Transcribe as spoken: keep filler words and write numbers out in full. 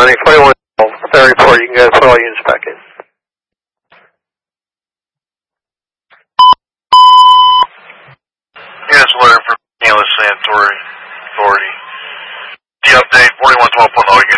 County, forty-one twelve. With that report, you can guys put all units back in. Yes, lawyer for Kansas Santori Authority. The update, forty-one twelve point oh, you